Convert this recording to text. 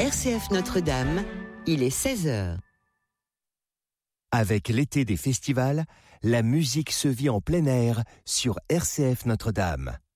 RCF Notre-Dame, il est 16h. Avec l'été des festivals, la musique se vit en plein air sur RCF Notre-Dame.